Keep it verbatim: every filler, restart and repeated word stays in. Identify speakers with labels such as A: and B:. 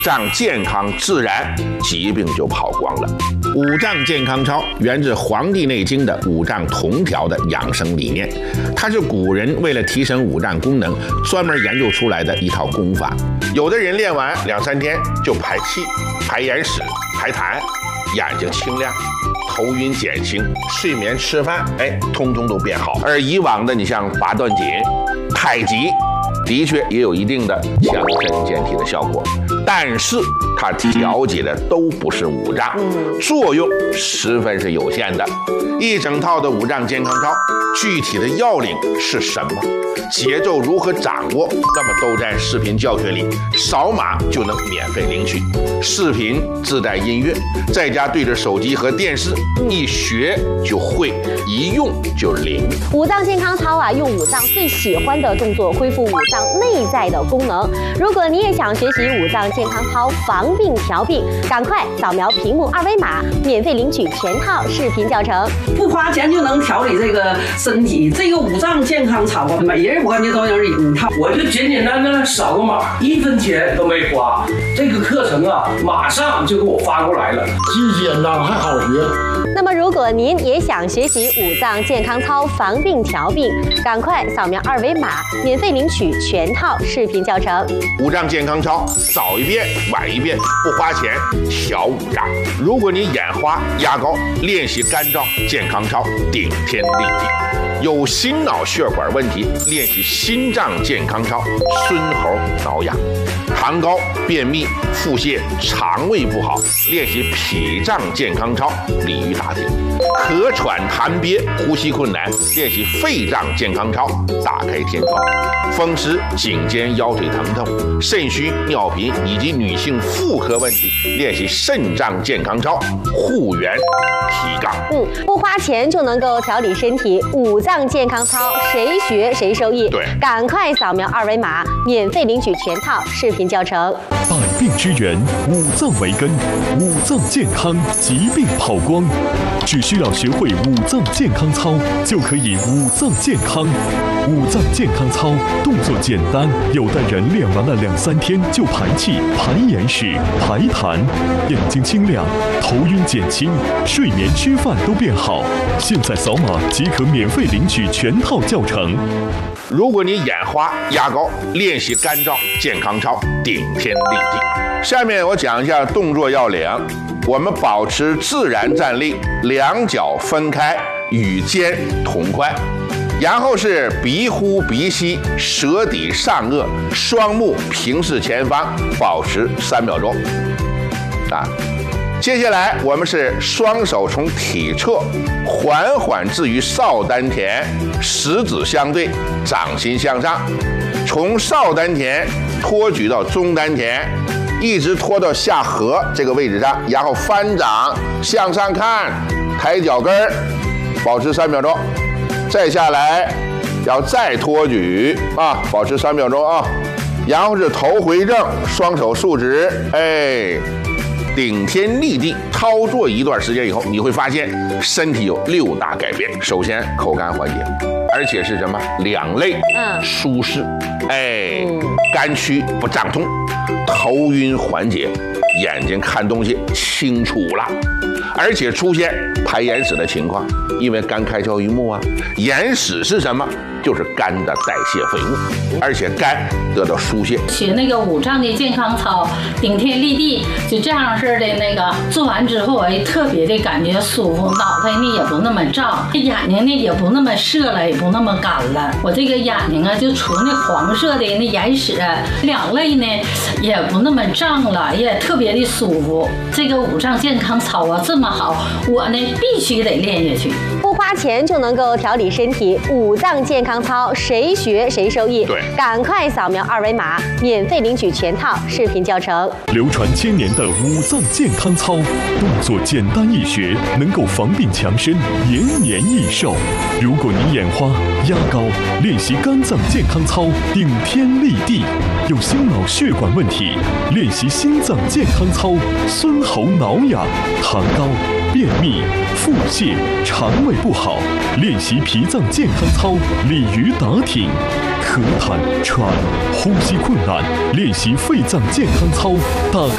A: 脏健康自然，疾病就跑光了。五脏健康操源自《黄帝内经》的五脏同调的养生理念，它是古人为了提升五脏功能专门研究出来的一套功法。有的人练完两三天就排气、排眼屎、排痰，眼睛清亮，头晕减轻，睡眠吃饭，哎，通通都变好。而以往的你像八段锦、太极，的确也有一定的强身健体的效果，但是它调节的都不是五脏，作用十分是有限的。一整套的五脏健康操，具体的要领是什么？节奏如何掌握？那么都在视频教学里，扫码就能免费领取。视频自带音乐，在家对着手机和电视，一学就会，一用就灵。
B: 五脏健康操啊，用五脏最喜欢的动作恢复五脏内在的功能。如果你也想学习五脏健康操防病调病，赶快扫描屏幕二维码，免费领取全套视频教程，
C: 不花钱就能调理这个身体。这个五脏健康操啊，每人我感觉都有一套。
D: 我就简简单单扫个码，一分钱都没花。这个课程啊，马上就给我发过来了，
E: 既简单还好学。
B: 那么，如果您也想学习五脏健康操防病调病，赶快扫描二维码，免费领取全套视频教程。
A: 五脏健康操，早一遍晚一遍，不花钱调五脏。如果你眼花压高，练习干燥健康操，顶天立地。有心脑血管问题，练习心脏健康操，孙猴挠痒。糖高、便秘、腹泻、肠胃不好，练习脾脏健康操，鲤鱼打挺。咳喘痰憋、呼吸困难，练习肺脏健康操，打开天窗。风湿、颈肩腰腿疼痛、肾虚、尿频以及女性妇科问题，练习肾脏健康操，护元提杠。
B: 嗯，不花钱就能够调理身体，五脏健康操谁学谁受益。
A: 对，
B: 赶快扫描二维码，免费领取全套视频教程。
F: 百病之源，五脏为根，五脏健康，疾病跑光。只需要学会五脏健康操，就可以五脏健康。五脏健康操动作简单，有的人练完了两三天就排气、排眼屎、排痰，眼睛清亮，头晕减轻，睡眠吃饭都变好。现在扫码即可免费领取全套教程。
A: 如果你眼花压高，练习干燥健康操，顶天立地。下面我讲一下动作要领。我们保持自然站立，两脚分开，与肩同宽。然后是鼻呼鼻吸，舌抵上颚，双目平视前方，保持三秒钟。啊，接下来我们是双手从体侧缓缓置于少丹田，食指相对，掌心向上，从少丹田托举到中丹田，一直拖到下颌这个位置上，然后翻掌向上看，抬脚跟儿，保持三秒钟。再下来，要再托举啊，保持三秒钟啊。然后是头回正，双手竖直，哎，顶天立地。操作一段时间以后，你会发现身体有六大改变。首先，口干缓解，而且是什么？两肋
B: 嗯
A: 舒适，哎，肝区不胀痛，头晕缓解，眼睛看东西清楚了，而且出现排眼屎的情况，因为肝开窍于目啊。眼屎是什么？就是肝的代谢废物，而且肝得到疏泄。
G: 学那个五脏的健康操，顶天立地，就这样式的那个做完之后，哎，特别的感觉舒服，脑袋呢也不那么胀，眼睛呢也不那么涩了，也不那么干了。我这个眼睛啊，就除那黄色的那眼屎，两肋呢也不那么胀了，也特别的舒服。这个五脏健康操啊这么好，我呢必须得练下去。
B: 不花钱就能够调理身体，五脏健康操谁学谁受益。
A: 对，
B: 赶快扫描二维码，免费领取全套视频教程。
F: 流传千年的五脏健康操，动作简单易学，能够防病强身，延年益寿。如果你眼花压高，练习肝脏健康操，顶天立地；有心脑血管问题，练习心脏健康操，孙喉挠痒；糖高、便秘、腹泻、肠胃不好，练习脾脏健康操，鲤鱼打挺；咳痰、喘、呼吸困难，练习肺脏健康操，打